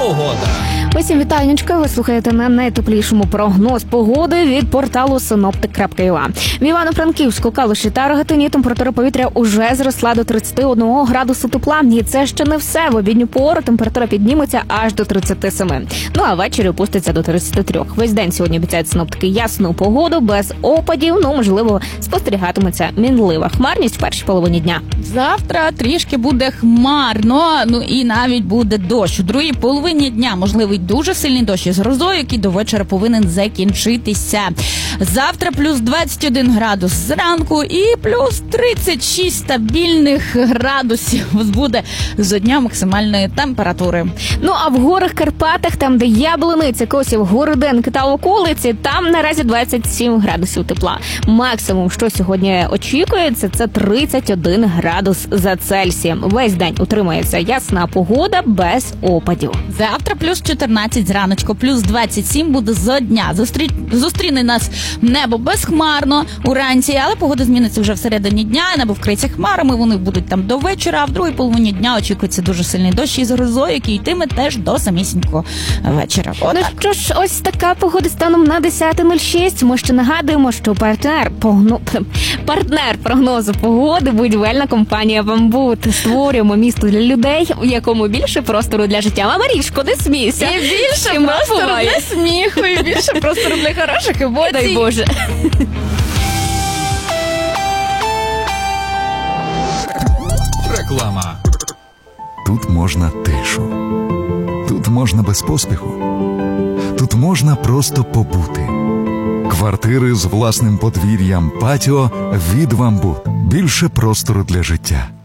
погода. Усім вітанечка, ви слухаєте на найтеплішому прогноз погоди від порталу Synoptik.ua. В Івано-Франківську, Калуші та Рогатині температура повітря уже зросла до 31 градусу тепла. І це ще не все. В обідню пору температура підніметься аж до 37. Ну а ввечері опуститься до 33. Весь день сьогодні обіцяють синоптики ясну погоду, без опадів, можливо, спостерігатиметься мінлива хмарність в першій половині дня. Завтра трішки буде хмарно, і навіть буде дощ. У другій половині дня можливий дуже сильний дощ із грозою, який до вечора повинен закінчитися. Завтра плюс 21 градус зранку і плюс 36 стабільних градусів буде з дня максимальної температури. Ну а в горах Карпатах, там де Яблуниця, Косів, Городенки та околиці, там наразі 27 градусів тепла. Максимум, що сьогодні очікується, це 31 градус за Цельсієм. Весь день утримується ясна погода без опадів. Завтра плюс 14 зраночку, плюс 27 буде зо дня. Зустріне нас небо безхмарно уранці, але погода зміниться вже всередині дня, небо вкриється хмарами, вони будуть там до вечора, а в другій половині дня очікується дуже сильний дощ із грозою, який йтиме теж до самісінького вечора. Ну що ж, ось така погода станом на 10.06. Ми ще нагадуємо, що партнер прогнозу погоди – будівельна компанія «Бамбут». Створюємо місто для людей, у якому більше простору для життя. А Марічко, не смійся. І більше простору для сміху, і більше простору для хороших емоцій. Дай Боже. Реклама. Тут можна тишу. Тут можна без поспіху. Тут можна просто побути. Квартири з власним подвір'ям, патіо від «Бамбут». Більше простору для життя.